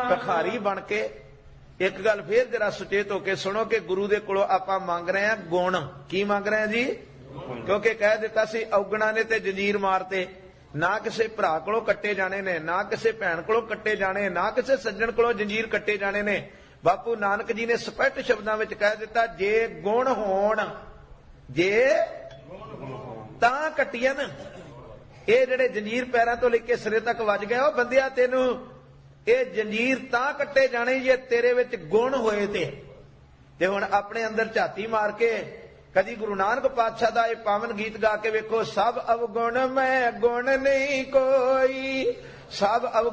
ਭਿਖਾਰੀ ਬਣ ਕੇ। ਇੱਕ ਗੱਲ ਫੇਰ ਜਰਾ ਸੁਚੇਤ ਹੋ ਕੇ ਸੁਣੋ ਕਿ ਗੁਰੂ ਦੇ ਕੋਲੋਂ ਆਪਾਂ ਮੰਗ ਰਹੇ ਹਾਂ ਗੁਣ। ਕੀ ਮੰਗ ਰਹੇ ਹਾਂ ਜੀ? ਕਿਉਂਕਿ ਕਹਿ ਦਿੱਤਾ ਸੀ ਔਗਣਾ ਨੇ ਤੇ ਜੰਜੀਰ ਮਾਰਤੇ। ਨਾ ਕਿਸੇ ਭਰਾ ਕੋਲੋਂ ਕੱਟੇ ਜਾਣੇ ਨੇ, ਨਾ ਕਿਸੇ ਭੈਣ ਕੋਲੋਂ ਕੱਟੇ ਜਾਣੇ, ਨਾ ਕਿਸੇ ਸੱਜਣ ਕੋਲੋਂ ਜੰਜੀਰ ਕੱਟੇ ਜਾਣੇ ਨੇ। ਬਾਪੂ ਨਾਨਕ ਜੀ ਨੇ ਸਪਸ਼ਟ ਸ਼ਬਦਾਂ ਵਿੱਚ ਕਹਿ ਦਿੱਤਾ, ਜੇ ਗੁਣ ਹੋਣ, ਜੇ ਤਾਂ ਕੱਟੀਆਂ। ਇਹ ਜਿਹੜੇ ਜੰਜੀਰ ਪੈਰਾਂ ਤੋਂ ਲੈ ਕੇ ਸਿਰੇ ਤੱਕ ਵੱਜ ਗਏ, ਉਹ ਬੰਦਿਆ ਤੈਨੂੰ ਇਹ ਜੰਜੀਰ ਤਾਂ ਕੱਟੇ ਜਾਣੇ ਜੇ ਤੇਰੇ ਵਿੱਚ ਗੁਣ ਹੋਏ ਤੇ ਹੁਣ ਆਪਣੇ ਅੰਦਰ ਝਾਤੀ ਮਾਰ ਕੇ ਕਦੀ ਗੁਰੂ ਨਾਨਕ ਪਾਤਸ਼ਾਹ ਦਾ ਇਹ ਪਾਵਨ ਗੀਤ ਗਾ ਕੇ ਵੇਖੋ, ਸਭ ਅਵਗੁਣ ਮੈਂ ਗੁਣ ਨਹੀਂ ਕੋਈ, ਸਭ